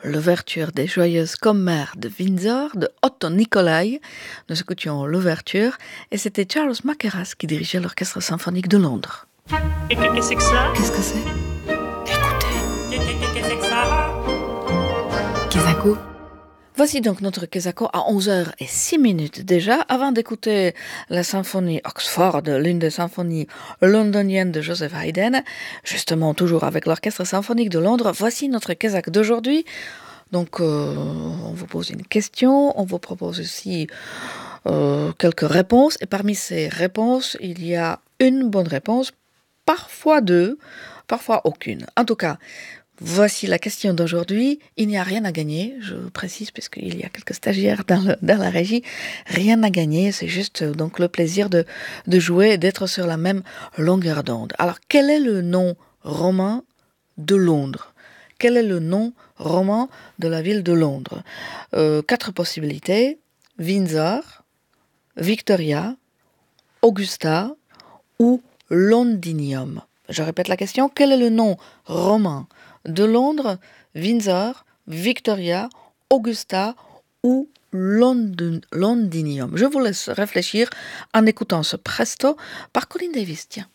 l'ouverture des Joyeuses Commères de Windsor de Otto Nicolai. Nous écoutions l'ouverture et c'était Charles Mackerras qui dirigeait l'Orchestre symphonique de Londres. Qu'est-ce que c'est que ça? Qu'est-ce que c'est? Écoutez. Qu'est-ce que c'est que ça? Kesako. Voici donc notre Kesako à 11h06 déjà. Avant d'écouter la symphonie Oxford, l'une des symphonies londoniennes de Joseph Haydn, justement toujours avec l'Orchestre symphonique de Londres, voici notre Kesak d'aujourd'hui. Donc on vous pose une question, on vous propose aussi quelques réponses. Et parmi ces réponses, il y a une bonne réponse, parfois deux, parfois aucune. En tout cas, voici la question d'aujourd'hui. Il n'y a rien à gagner, je précise, puisqu'il y a quelques stagiaires dans la régie. Rien à gagner, c'est juste donc le plaisir de jouer et d'être sur la même longueur d'onde. Alors, quel est le nom romain de Londres? Quel est le nom romain de la ville de Londres? 4 possibilités. Windsor, Victoria, Augusta ou Londinium. Je répète la question. Quel est le nom romain de Londres? Windsor, Victoria, Augusta ou Londinium. Je vous laisse réfléchir en écoutant ce presto par Colin Davis. Tiens.